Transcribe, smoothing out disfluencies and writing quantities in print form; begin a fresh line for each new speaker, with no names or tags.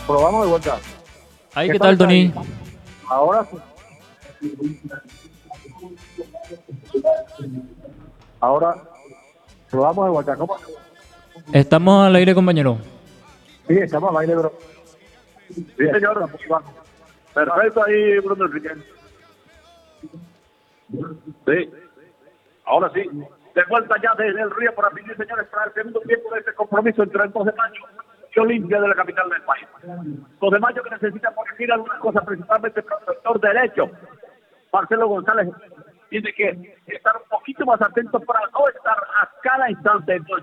Probamos de vuelta.
Ahí, ¿qué tal, Tony?
Ahora sí. Ahora probamos de vuelta. ¿Cómo?
Estamos al aire, compañero.
Sí, estamos al aire, bro. Sí, señor. Perfecto ahí, Bruno Enrique. Sí. Ahora sí. De vuelta ya desde el Río para Piñón, señores, para el segundo tiempo de este compromiso entre el 2 de mayo y Olimpia de la capital del país. 2 de mayo que necesita corregir algunas cosas, principalmente para el sector derecho. Marcelo González tiene que estar un poquito más atento para no estar a cada instante en